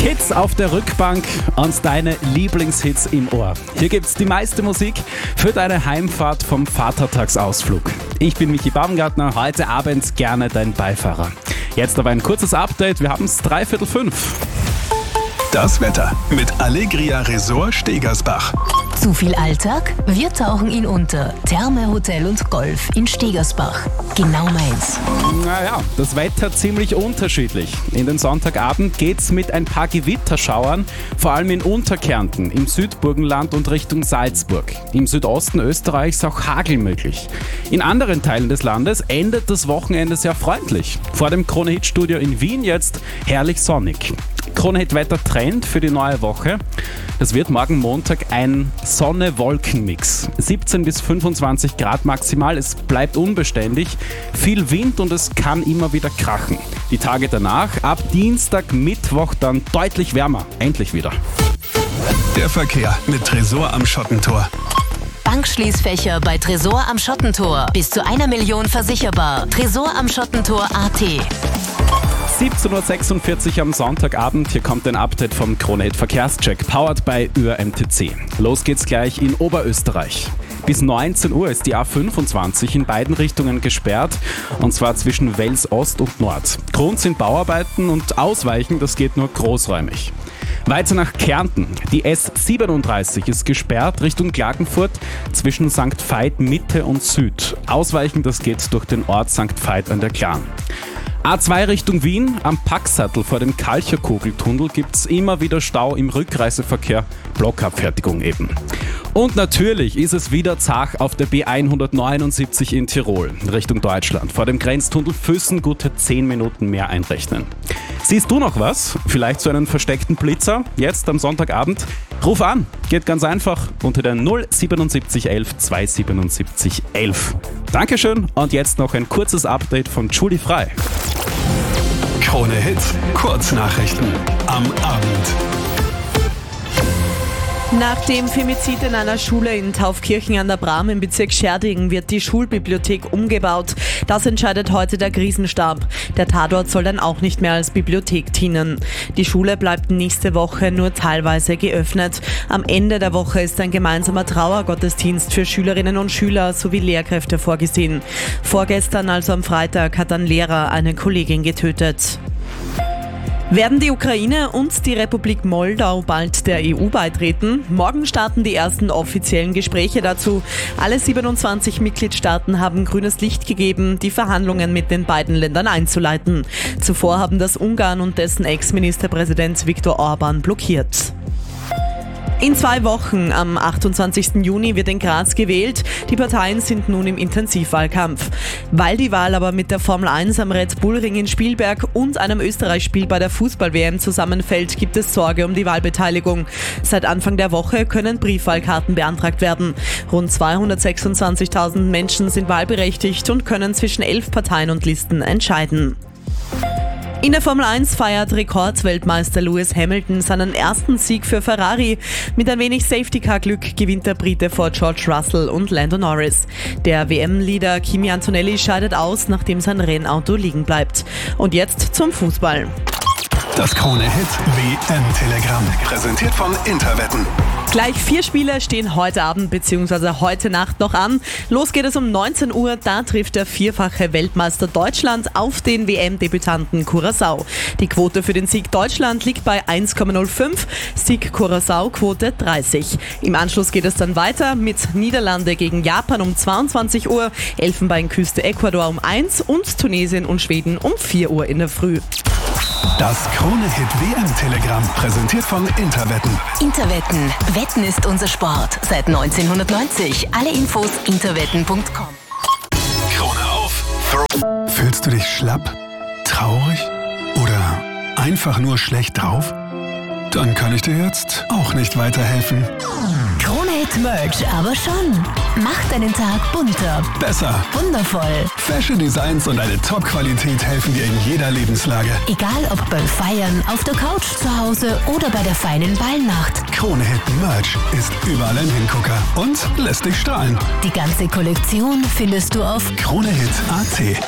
Kids auf der Rückbank und deine Lieblingshits im Ohr. Hier gibt's die meiste Musik für deine Heimfahrt vom Vatertagsausflug. Ich bin Michi Baumgartner, heute Abend gerne dein Beifahrer. Jetzt aber ein kurzes Update, wir haben es 4:45. Das Wetter mit Allegria Resort Stegersbach. Zu viel Alltag? Wir tauchen ihn unter. Therme, Hotel und Golf in Stegersbach. Genau meins. Naja, das Wetter ziemlich unterschiedlich. In den Sonntagabend geht's mit ein paar Gewitterschauern, vor allem in Unterkärnten, im Südburgenland und Richtung Salzburg. Im Südosten Österreichs auch Hagel möglich. In anderen Teilen des Landes endet das Wochenende sehr freundlich. Vor dem Krone-Hit-Studio in Wien jetzt herrlich sonnig. Krone-Hit-Wetter-Trend für die neue Woche. Das wird morgen Montag ein Sonne-Wolken-Mix. 17 bis 25 Grad maximal, es bleibt unbeständig, viel Wind und es kann immer wieder krachen. Die Tage danach, ab Dienstag, Mittwoch dann deutlich wärmer. Endlich wieder. Der Verkehr mit Tresor am Schottentor. Bankschließfächer bei Tresor am Schottentor. Bis zu 1 Million versicherbar. Tresor am Schottentor.at. 17.46 Uhr am Sonntagabend. Hier kommt ein Update vom Krone-Hit Verkehrscheck, powered by ÖR-MTC. Los geht's gleich in Oberösterreich. Bis 19 Uhr ist die A25 in beiden Richtungen gesperrt, und zwar zwischen Wels Ost und Nord. Grund sind Bauarbeiten und Ausweichen, das geht nur großräumig. Weiter nach Kärnten. Die S37 ist gesperrt Richtung Klagenfurt zwischen St. Veit Mitte und Süd. Ausweichen, das geht durch den Ort St. Veit an der Glan. A2 Richtung Wien, am Packsattel vor dem Kalcherkugeltunnel gibt's immer wieder Stau im Rückreiseverkehr, Blockabfertigung eben. Und natürlich ist es wieder zach auf der B179 in Tirol, Richtung Deutschland. Vor dem Grenztunnel Füssen gute 10 Minuten mehr einrechnen. Siehst du noch was? Vielleicht so einen versteckten Blitzer? Jetzt am Sonntagabend? Ruf an, geht ganz einfach unter der 07711 277 11. Dankeschön und jetzt noch ein kurzes Update von Julie Frei. Krone Hit, Kurznachrichten am Abend. Nach dem Femizid in einer Schule in Taufkirchen an der Bram im Bezirk Scherding wird die Schulbibliothek umgebaut. Das entscheidet heute der Krisenstab. Der Tatort soll dann auch nicht mehr als Bibliothek dienen. Die Schule bleibt nächste Woche nur teilweise geöffnet. Am Ende der Woche ist ein gemeinsamer Trauergottesdienst für Schülerinnen und Schüler sowie Lehrkräfte vorgesehen. Vorgestern, also am Freitag, hat ein Lehrer eine Kollegin getötet. Werden die Ukraine und die Republik Moldau bald der EU beitreten? Morgen starten die ersten offiziellen Gespräche dazu. Alle 27 Mitgliedstaaten haben grünes Licht gegeben, die Verhandlungen mit den beiden Ländern einzuleiten. Zuvor haben das Ungarn und dessen Ex-Ministerpräsident Viktor Orbán blockiert. In 2 Wochen, am 28. Juni, wird in Graz gewählt. Die Parteien sind nun im Intensivwahlkampf. Weil die Wahl aber mit der Formel 1 am Red Bull Ring in Spielberg und einem Österreich-Spiel bei der Fußball-WM zusammenfällt, gibt es Sorge um die Wahlbeteiligung. Seit Anfang der Woche können Briefwahlkarten beantragt werden. Rund 226.000 Menschen sind wahlberechtigt und können zwischen 11 Parteien und Listen entscheiden. In der Formel 1 feiert Rekordweltmeister Lewis Hamilton seinen ersten Sieg für Ferrari. Mit ein wenig Safety-Car-Glück gewinnt der Brite vor George Russell und Lando Norris. Der WM-Leader Kimi Antonelli scheidet aus, nachdem sein Rennauto liegen bleibt. Und jetzt zum Fußball. Das Krone-Hit WM-Telegramm, präsentiert von Interwetten. Gleich 4 Spiele stehen heute Abend bzw. heute Nacht noch an. Los geht es um 19 Uhr, da trifft der vierfache Weltmeister Deutschland auf den WM-Debütanten Curaçao. Die Quote für den Sieg Deutschland liegt bei 1,05, Sieg Curaçao Quote 30. Im Anschluss geht es dann weiter mit Niederlande gegen Japan um 22 Uhr, Elfenbeinküste Ecuador um 1 und Tunesien und Schweden um 4 Uhr in der Früh. Das Krone-Hit WM-Telegramm, präsentiert von Interwetten. Interwetten. Wetten ist unser Sport. Seit 1990. Alle Infos interwetten.com. Krone auf. Fühlst du dich schlapp, traurig oder einfach nur schlecht drauf? Dann kann ich dir jetzt auch nicht weiterhelfen. Krone-Hit Merch, aber schon. Macht deinen Tag bunter. Besser. Wundervoll. Fashion Designs und eine Top-Qualität helfen dir in jeder Lebenslage. Egal ob beim Feiern, auf der Couch zu Hause oder bei der feinen Ballnacht. Krone-Hit Merch ist überall ein Hingucker und lässt dich strahlen. Die ganze Kollektion findest du auf Kronehit.at.